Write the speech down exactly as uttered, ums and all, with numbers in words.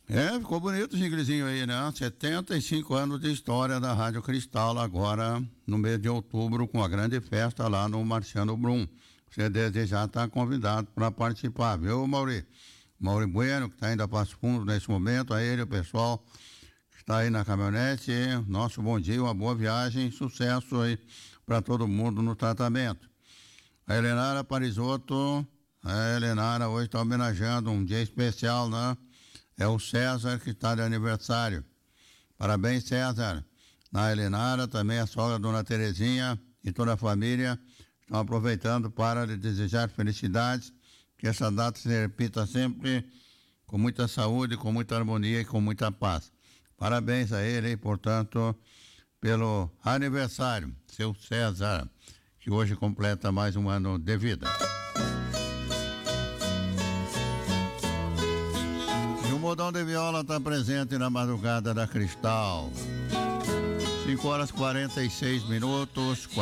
É, ficou bonito o jinglezinho aí, né? setenta e cinco anos de história da Rádio Cristal, agora no mês de outubro, com a grande festa lá no Marciano Brum. Você desde já está convidado para participar, viu, Mauri? Mauri Bueno, que está indo a Passo Fundo nesse momento, a ele, o pessoal que está aí na caminhonete, nosso bom dia, uma boa viagem, sucesso aí para todo mundo no tratamento. A Helenara Parisotto, a Helenara hoje está homenageando um dia especial, né? É o César que está de aniversário. Parabéns, César. Na Helenara, também a sogra Dona Terezinha e toda a família estão aproveitando para lhe desejar felicidades, que essa data se repita sempre com muita saúde, com muita harmonia e com muita paz. Parabéns a ele, portanto, pelo aniversário, seu César, que hoje completa mais um ano de vida. E o modão de viola está presente na madrugada da Cristal. cinco horas e quarenta e seis minutos.